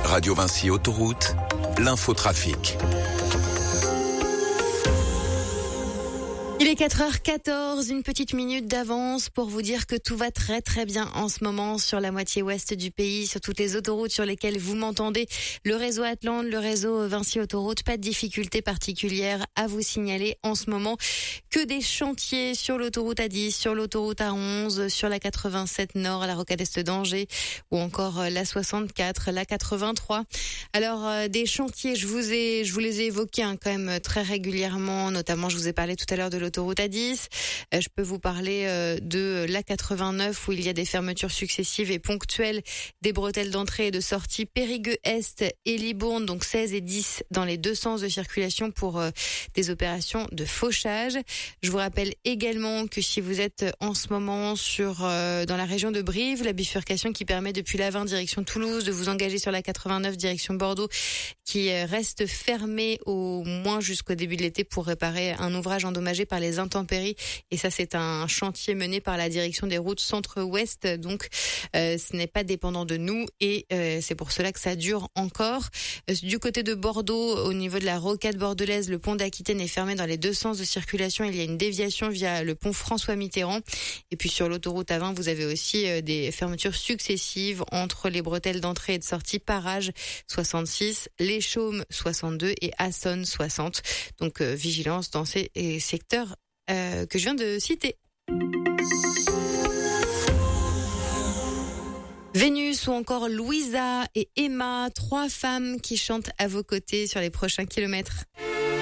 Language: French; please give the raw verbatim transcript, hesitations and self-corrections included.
Radio Vinci Autoroute, l'infotrafic. Il est quatre heures quatorze, une petite minute d'avance pour vous dire que tout va très très bien en ce moment sur la moitié ouest du pays, sur toutes les autoroutes sur lesquelles vous m'entendez. Le réseau Atlante, le réseau Vinci Autoroute, pas de difficultés particulières à vous signaler en ce moment. Que des chantiers sur l'autoroute A dix, sur l'autoroute A onze, sur la quatre-vingt-sept Nord, la rocade Est d'Angers ou encore la soixante-quatre, la quatre-vingt-trois. Alors euh, des chantiers, je vous ai, je vous les ai évoqués hein, quand même très régulièrement, notamment je vous ai parlé tout à l'heure de l'autoroute A dix. Euh, je peux vous parler euh, de l'A quatre-vingt-neuf où il y a des fermetures successives et ponctuelles des bretelles d'entrée et de sortie Périgueux-Est et Libourne, donc seize et dix dans les deux sens de circulation pour euh, des opérations de fauchage. Je vous rappelle également que si vous êtes en ce moment sur euh, dans la région de Brive, la bifurcation qui permet depuis la vingt direction Toulouse de vous engager sur la quatre-vingt-neuf direction Bordeaux qui reste fermée au moins jusqu'au début de l'été pour réparer un ouvrage endommagé par les intempéries. Et ça, c'est un chantier mené par la direction des routes centre-ouest. Donc, euh, ce n'est pas dépendant de nous et euh, c'est pour cela que ça dure encore. Euh, du côté de Bordeaux, au niveau de la rocade bordelaise, le pont d'Aquitaine est fermé dans les deux sens de circulation. Il y a une déviation via le pont François Mitterrand. Et puis sur l'autoroute A vingt, vous avez aussi euh, des fermetures successives entre les bretelles d'entrée et de sortie Parage soixante-six, Les Chaumes soixante-deux et Assonne soixante. Donc euh, vigilance dans ces et secteurs euh, que je viens de citer. Vénus ou encore Louisa et Emma, trois femmes qui chantent à vos côtés sur les prochains kilomètres.